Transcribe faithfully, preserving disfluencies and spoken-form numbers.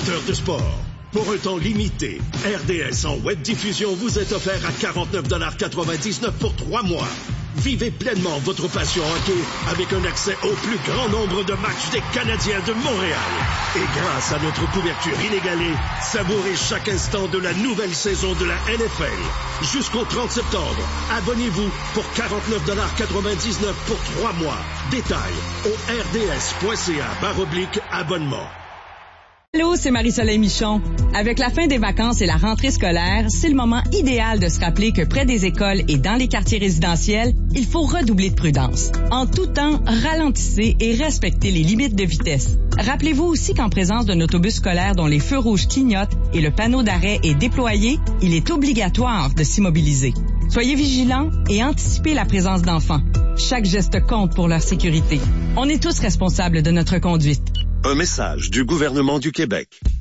amateurs de sport. Pour un temps limité, R D S en web diffusion vous est offert à quarante-neuf dollars quatre-vingt-dix-neuf pour trois mois. Vivez pleinement votre passion hockey avec un accès au plus grand nombre de matchs des Canadiens de Montréal. Et grâce à notre couverture inégalée, savourez chaque instant de la nouvelle saison de la N F L. Jusqu'au trente septembre, abonnez-vous pour quarante-neuf dollars quatre-vingt-dix-neuf pour trois mois. Détails au rds.ca barre oblique abonnement. Allô, c'est Marie-Soleil Michon. Avec la fin des vacances et la rentrée scolaire, c'est le moment idéal de se rappeler que près des écoles et dans les quartiers résidentiels, il faut redoubler de prudence. En tout temps, ralentissez et respectez les limites de vitesse. Rappelez-vous aussi qu'en présence d'un autobus scolaire dont les feux rouges clignotent et le panneau d'arrêt est déployé, il est obligatoire de s'immobiliser. Soyez vigilants et anticipez la présence d'enfants. Chaque geste compte pour leur sécurité. On est tous responsables de notre conduite. Un message du gouvernement du Québec.